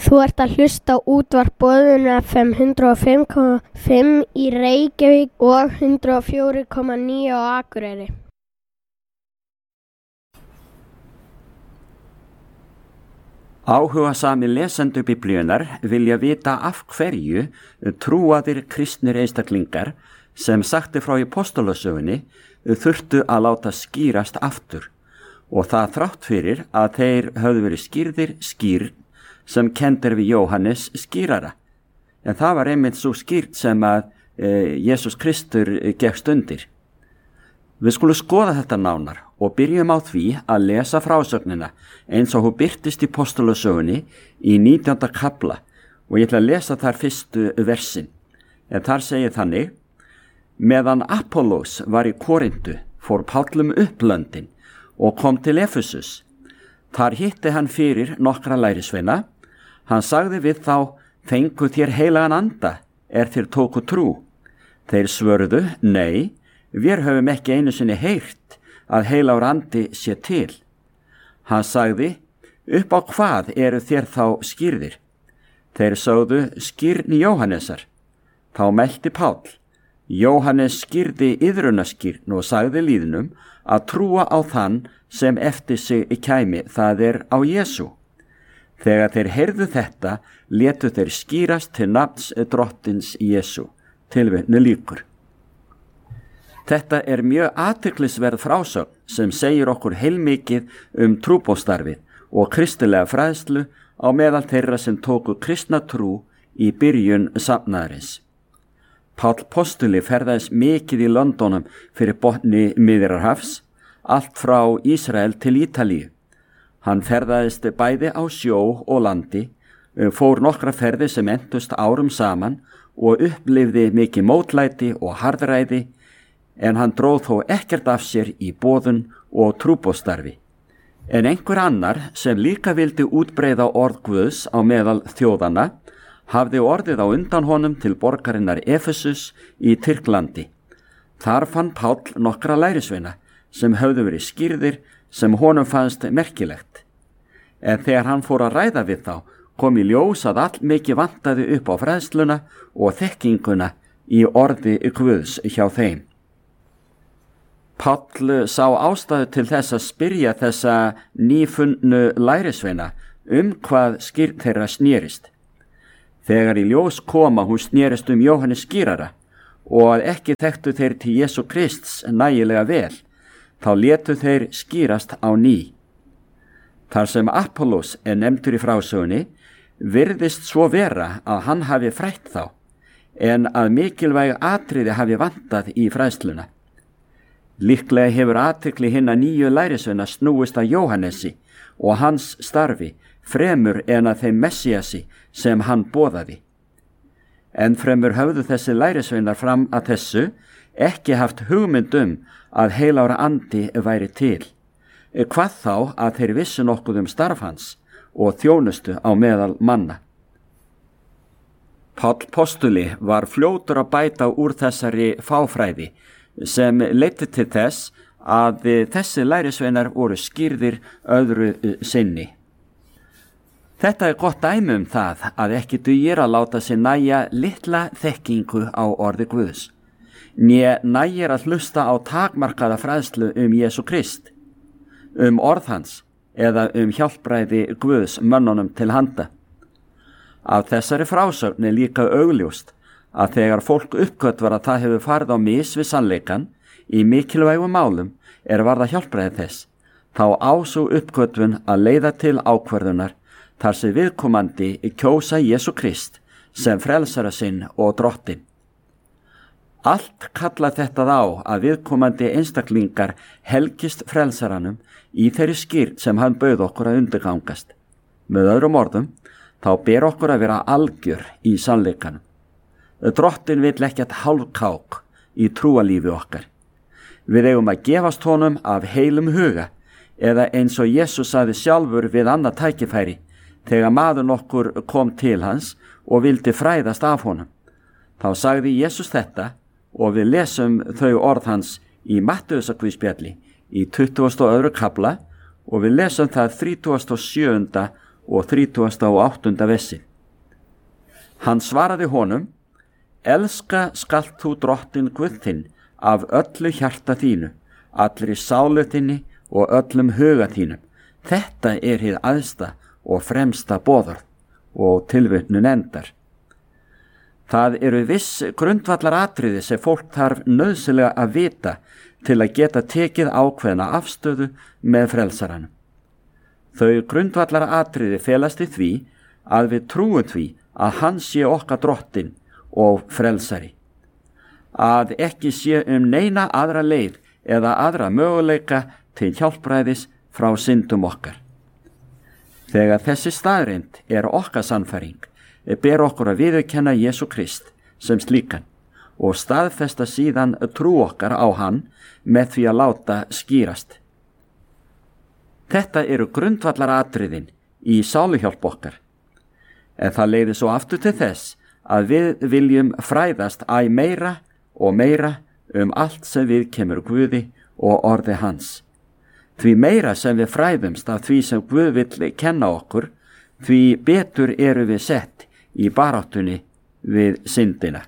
Þú ert að hlusta á útvarp Boðun FM 105,5 í Reykjavík og 104,9 á Akureyri. Áhugasami lesendur Biblíunnar vilja vita af hverju trúaðir kristnir einstaklingar sem sagti frá í Póstulasögunni þurftu að láta skýrast aftur og það þrátt fyrir að þeir höfðu verið skýrn sem kendir við Jóhannes skýrara. En það var einmitt svo skýrt sem að Jesús Kristur gekkst undir. Við skulum skoða þetta nánar og byrjum á því að lesa frásögnina eins og hún birtist í Póstulasögunni í 19. kafla og ég ætla að lesa þar fyrstu versin. En þar segir þannig: Meðan Apollos var í Korintu fór Páll upp löndin og kom til Efesus. Þar hitti hann fyrir nokkra lærisveina. Hann sagði við þá: Fengu þér heilagan anda, þér tóku trú? Þeir svörðu: Nei, við höfum ekki einu sinni heyrt að heilagur andi sé til. Hann sagði: Upp á hvað eru þér þá skýrðir? Þeir sögðu: Skýrn Jóhannesar. Þá mælti Páll: Jóhannes skýrði iðrunaskýrn og sagði lýðnum að trúa á þann sem eftir sig kæmi, það á Jesú. Þegar þeir heyrðu þetta, létu þeir skýrast til nafns drottins Jesú. Tilvitnun lýkur. Þetta mjög athyglisverð frásögn sem segir okkur heilmikið trúboðsstarfið og kristilega fræðslu á meðal þeirra sem tóku kristna trú í byrjun safnaðarins. Páll postuli ferðaðist mikið í Londonum fyrir botni Miðjarðarhafs, allt frá Ísrael til Ítalíu. Hann ferðaðist bæði á sjó og landi, fór nokkra ferðir sem entust árum saman og upplifði mikið mótlæti og harðræði, en hann dróð þó ekkert af sér í boðun og trúboðsstarfi. En einhver annar sem líka vildi útbreiða orð Guðs á meðal þjóðanna hafði orðið á undan honum til borgarinnar Efesus í Tyrklandi. Þar fann Páll nokkra lærisveina sem höfðu verið skýrðir sem honum fannst merkilegt. En þegar hann fór að ræða við þá, kom í ljós að all mikið vantaði upp á fræðsluna og þekkinguna í orði Guðs hjá þeim. Páll sá ástæðu til þess að spyrja þessa nýfunnu lærisveina hvað skýrn þeirra snerist. Þegar í ljós kom að hún snerist Jóhannes skýrara og að ekki þekktu þeir til Jesú Krists nægilega vel, þá létu þeir skýrast á ný. Þar sem Apollos nefndur í frásögunni, virðist svo vera að hann hafi frætt þá, en að mikilvæg atriði hafi vantað í fræðsluna. Líklega hefur athygli hinna nýju lærisveina snúist að Jóhannesi og hans starfi fremur en að þeim Messiasi sem hann boðaði. En fremur höfðu þessi lærisveinar fram að þessu ekki haft hugmynd að heilagur andi væri til. Hvað þá að þeir vissu nokkuð starf hans og þjónustu á meðal manna. Páll postuli var fljótur að bæta úr þessari fáfræði sem leiddi til þess að þessi lærisveinar voru skýrðir öðru sinni. Þetta gott dæmi það að ekki dugir að láta sig nægja litla þekkingu á orði Guðs, né nægir að hlusta á takmarkaða fræðslu Jesú Krist, orð hans eða hjálpræði Guðs mönnunum til handa. Af þessari frásögn líka augljóst að þegar fólk uppgötvar að það hefur farið á mis við sannleikan í mikilvægum málum varða hjálpræði þess, þá á sú uppgötvun að leiða til ákvörðunar þar sem viðkomandi kjósa Jesú Krist sem frelsara sinn og drottin. Allt kalla þetta á að viðkomandi einstaklingar helgist frelsaranum í þeirri skýrn sem hann bauð okkur að undirgangast. Með öðrum orðum, þá ber okkur að vera algjör í sannleikanum. Drottin vill ekkert hálfkák í trúalífi okkar. Við eigum að gefast honum af heilum huga, eða eins og Jesús sagði sjálfur við annað tækifæri, þegar maður nokkur kom til hans og vildi fræðast af honum. Þá sagði Jesús þetta, og við lesum þau orð hans í Mattheusarguðspjalli í 22. kafla og við lesum það 37. og 38. versi. Hann svaraði honum: Elska skalt þú Drottinn Guð þinn af öllu hjarta þínu, allri sálu þinni og öllum huga þínum. Þetta hið æðsta og fremsta boðorð, og tilvitnun endar. Það eru viss grundvallaratriði sem fólk þarf nauðsynlega að vita til að geta tekið ákveðna afstöðu með frelsaranum. Þau grundvallaratriði felast í því að við trúum því að hann sé okkar Drottinn og frelsari, að ekki sé neina aðra leið eða aðra möguleika til hjálpræðis frá syndum okkar. Þegar þessi staðreynd okkar sannfæring, ber okkur að viðurkenna Jesú Krist sem slíkan og staðfesta síðan trú okkar á hann með því að láta skýrast. Þetta eru grundvallaratriðin í sáluhjálp okkar, en það leiðir svo aftur til þess að við viljum fræðast æ meira og meira allt sem við kemur Guði og orði hans. Því meira sem við fræðumst af því sem Guð vill kenna okkur, því betur eru við sett í baráttunni við syndina.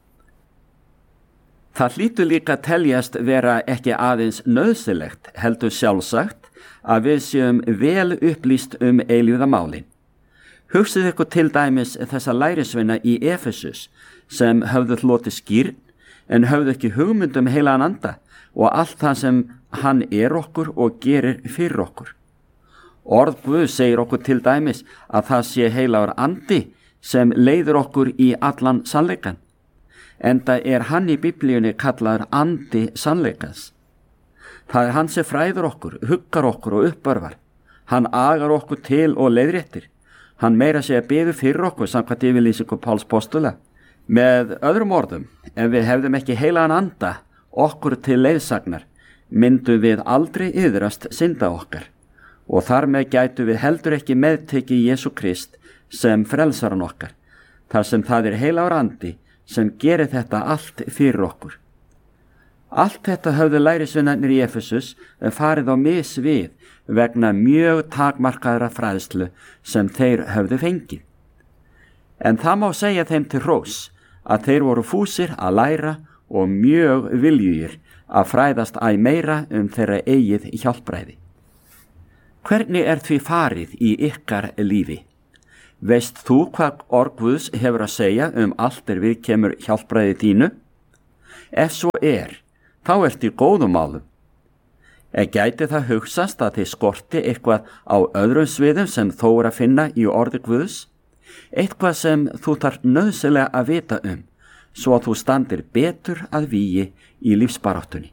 Það hlýtur líka að teljast vera ekki aðeins nauðsynlegt, heldur sjálfsagt, að við séum vel upplýst eilífðarmálin. Hugsið ykkur til dæmis þessa lærisveina í Efesus sem höfðu hlotið skírn en höfðu ekki hugmynd heilagan anda og allt það sem hann okkur og gerir fyrir okkur. Orð Guð segir okkur til dæmis að það sé heilagur andi sem leiður okkur í allan sannleikan, enda hann í Biblíunni kallaður andi sannleikans. Það hann sem fræður okkur, huggar okkur og uppörvar. Hann agar okkur til og leiðréttir. Hann meira segja biður fyrir okkur samkvæmt yfirlýsingu Páls postula. Með öðrum orðum, ef við hefðum ekki heilagan anda okkur til leiðsagnar, myndum við aldrei iðrast synda okkar og þar með gætu við heldur ekki meðtekið Jesú Krist sem frelsaran okkar, þar sem það heilagur andi sem gerir þetta allt fyrir okkur. Allt þetta höfðu lærisveinarnir í Efesus farið á mis við vegna mjög takmarkaðra fræðslu sem þeir höfðu fengið. En það má segja þeim til hrós að þeir voru fúsir að læra og mjög viljugir að fræðast æ meira þeirra eigið hjálpræði. Hvernig því farið í ykkar lífi? Veist þú hvað orð Guðs hefur að segja allt við kemur hjálpræði þínu? Ef svo þá í góðum málum. Gæti það hugsast að þið skorti eitthvað á öðrum sviðum sem þó að finna í orði Guðs? Eitthvað sem þú þarf nauðsynlega að vita svo að þú standir betur að vígi í lífsbaráttunni.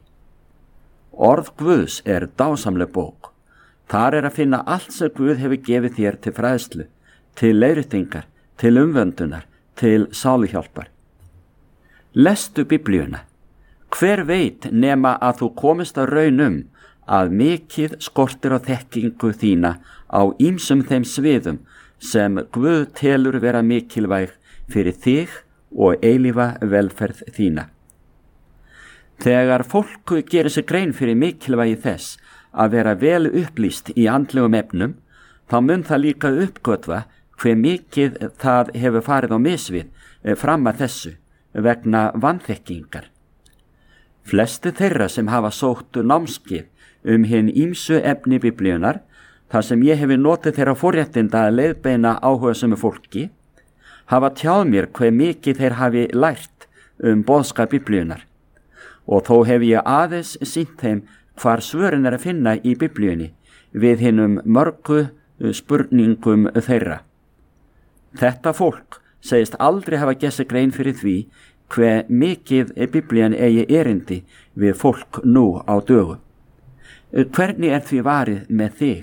Orð Guðs dásamleg bók. Þar að finna allt sem Guð hefur gefið þér til fræðslu, til leiðréttingar, til umvöndunar, til sáluhjálpar. Lestu Biblíuna. Hver veit nema að þú komist að raun að mikið skortir á þekkingu þína á ýmsum þeim sviðum sem Guð telur vera mikilvæg fyrir þig og eilífa velferð þína. Þegar fólk gerir sig grein fyrir mikilvægi þess að vera vel upplýst í andlegum efnum, þá mun það líka uppgötva hve mikið það hefur farið á misvið fram að þessu vegna vanþekkingar. Flesti þeirra sem hafa sótt námskeið hin ýmsu efni Biblíunar, þar sem ég hefi notið þeirra forréttinda að leiðbeina áhugasömu fólki, hafa tjáð mér hve mikið þeir hafi lært boðskap Biblíunar, og þó hef ég aðeins sýnt þeim hvar svörin að finna í Biblíunni við hinum mörgu spurningum þeirra. Þetta fólk segist aldrei hafa gert sér grein fyrir því hve mikið Biblían eigi erindi við fólk nú á dögum. Hvernig því varið með þig?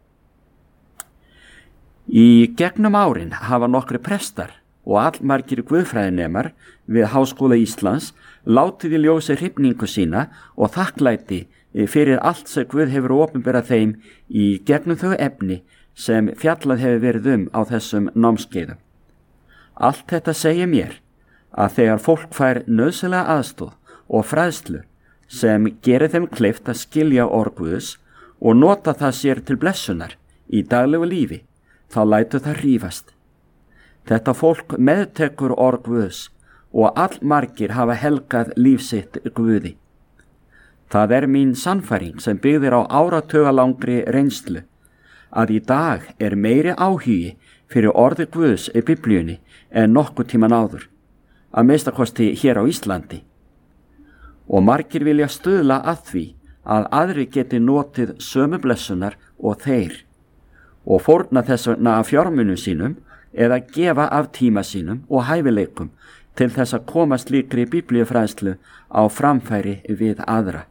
Í gegnum árin hafa nokkri prestar og allmargir guðfræðinemar við Háskóla Íslands látið í ljósi hrifningu sína og þakklæti fyrir allt sem Guð hefur opinberað þeim í gegnum þau efni sem fjallað hefur verið á þessum námskeiðum. Allt þetta segir mér að þegar fólk fær nauðsynlega aðstoð og fræðslu sem gerir þeim kleift að skilja orð Guðs og nota það sér til blessunar í daglegu lífi, þá lætur það rífast. Þetta fólk meðtekur orð Guðs og allmargir hafa helgað líf sitt Guði. Það er mín sannfæring sem byggðir á áratugalangri reynslu að í dag er meiri áhugi fyrir orði Guðs í Biblíunni en nokkuð tíman áður, að minnstakosti hér á Íslandi. Og margir vilja stuðla að því að aðri geti notið sömu blessunar og þeir og fórna þess vegna af fjármunum sínum eða gefa af tíma sínum og hæfileikum til þess að koma slíkri biblíufræðslu á framfæri við aðra.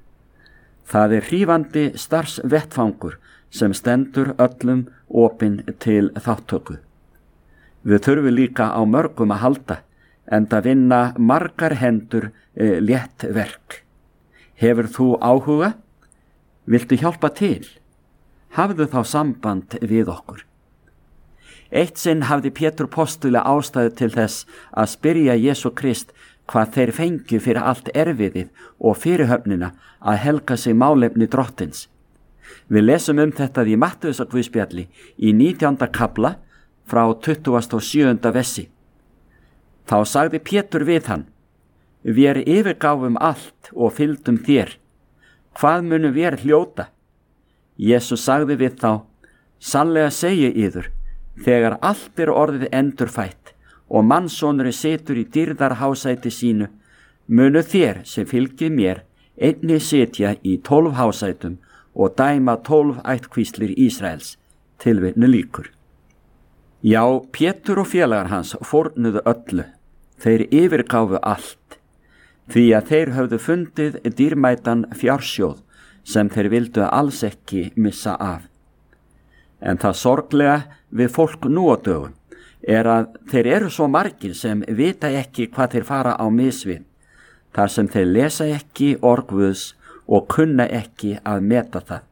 Það er hrífandi starfsvettfangur sem stendur öllum opinn til þáttöku. Við þurfum líka á mörgum að halda, enda vinna margar hendur létt verk. Hefur þú áhuga? Viltu hjálpa til? Hafðu þá samband við okkur. Eitt sinn hafði Pétur postuli ástæðu til þess að spyrja Jesú Krist hvað þeir fengju fyrir allt erfiðið og fyrirhöfnina að helga sig málefni Drottins. Við lesum þetta í Mattheusarguðspjalli í 19. kafla frá 27. versi. Þá sagði Pétur við hann: Vér yfirgáfum allt og fylgdum þér. Hvað munum vér hljóta? Jesús sagði við þá: Sannlega segi yður, þegar allt er orðið endurfætt og mannssonurinn situr í dýrðarhásæti sínu, munu þér sem fylgið mér einnig sitja í 12 hásætum og dæma 12 ættkvíslir Ísraels. Tilvitnu lýkur. Já, Pétur og félagar hans fórnuðu öllu. Þeir yfirgáfu allt, því að þeir höfðu fundið dýrmætan fjársjóð sem þeir vildu alls ekki missa af. En það sorglega við fólk nú á dögum er að þeir eru svo margir sem vita ekki hvað þeir fara á mis við, þar sem þeir lesa ekki orð Guðs og kunna ekki að meta það.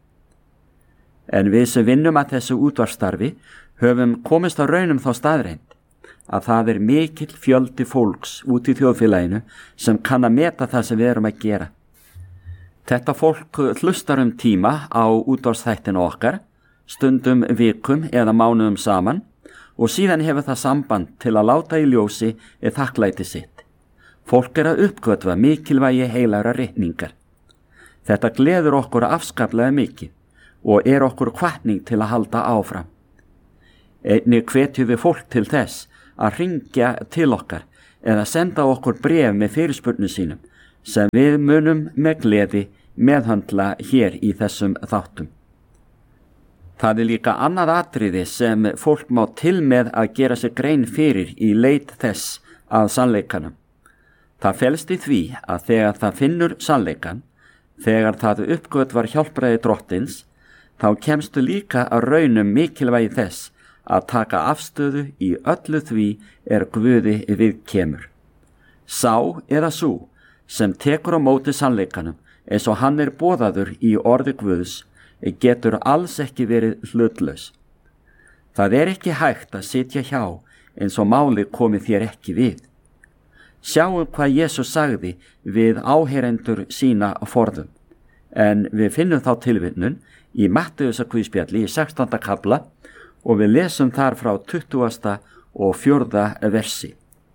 En við sem vinnum að þessu útvarpsstarfi höfum komist á raunum þá staðreind að það er mikill fjöldi fólks út í þjóðfélaginu sem kann að meta það sem við erum að gera. Þetta fólk hlustar tíma á útvarpsþættina okkar, stundum vikum eða mánuðum saman, og síðan hefur það samband til að láta í ljósi þakklæti sitt. Fólk er að uppgötva mikilvægi heilagra ritningar. Þetta gleður okkur afskaplega mikið og er okkur hvatning til að halda áfram. Einnig hvetjum við fólk til þess að hringja til okkar eða senda okkur bréf með fyrirspurnum sínum sem við munum með gleði meðhöndla hér í þessum þáttum. Það er líka annað atriði sem fólk má til með að gera sig grein fyrir í leit þess að sannleikanum. Það felst í því að þegar það finnur sannleikan, þegar það uppgötvar hjálpræði Drottins, þá kemstu líka að raunum mikilvægi þess að taka afstöðu í öllu því er Guði viðkemur. Sá eða sú sem tekur á móti sannleikanum eins og hann er boðaður í orði Guðs getur alls ekki verið hlutlaus. Það er ekki hægt að sitja hjá eins og máli komi þér ekki við. Sjáum hvað Jesús sagði við áheyrendur sína forðum, en við finnum þá tilvitnun í Mattheusarguðspjalli í 16. kafla og við lesum þar frá 20. og 4. versi.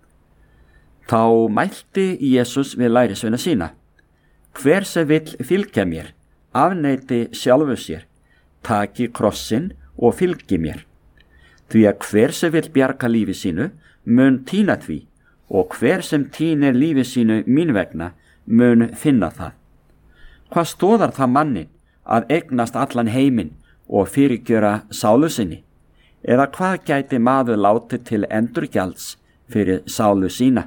Þá mælti Jesús við lærisveina sína: Hver sem vill fylgja mér, afneiti sjálfu sér, taki krossinn og fylgi mér. Því að hver sem vill bjarga lífi sínu mun týna því, og hver sem týnir lífi sínu mín vegna mun finna það. Hvað stóðar það mannin að eignast allan heiminn og fyrirgjöra sálu sinni? Eða hvað gæti maður látið til endurgjalds fyrir sálu sína?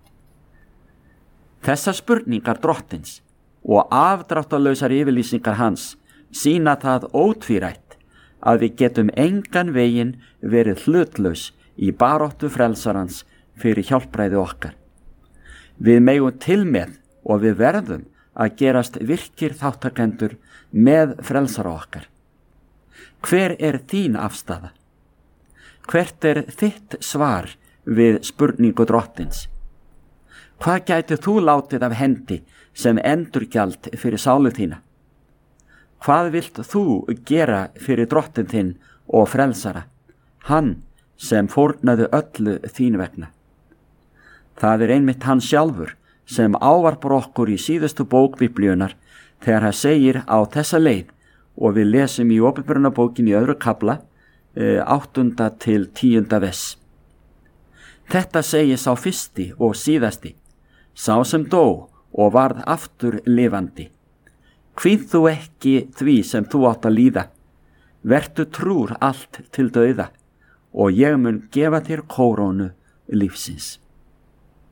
Þessar spurningar Drottins og afdráttarlausar yfirlýsingar hans sýna það ótvírætt að við getum engan veginn verið hlutlaus í baráttu frelsarans fyrir hjálpræði okkar. Við megum til með og við verðum að gerast virkir þáttakendur með frelsara okkar. Hver er þín afstaða? Hvert er þitt svar við spurningu Drottins? Hvað gæti þú látið af hendi sem endurgjald fyrir sálu þína? Hvað vilt þú gera fyrir Drottin þinn og frelsara, hann sem fórnaði öllu þín vegna. Það einmitt hann sjálfur sem ávarpar okkur í síðustu bók Biblíunnar þegar hann segir á þessa leið, og við lesum í Åpenbarunarbókinni í 2. kafla 8. til 10. vers. Þetta segir sá fyrsti og síðasti, sá sem dó og varð aftur lifandi. Kvíð þú ekki því sem þú átt að líða, vertu trúr allt til dauða, og ég mun gefa þér kórónu lífsins.